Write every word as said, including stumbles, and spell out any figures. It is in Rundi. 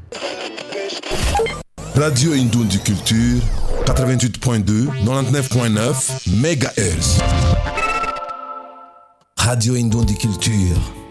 Radio Indoundi Culture, quatre-vingt-huit point deux, quatre-vingt-dix-neuf point neuf mégahertz. Radio Indoundi Culture.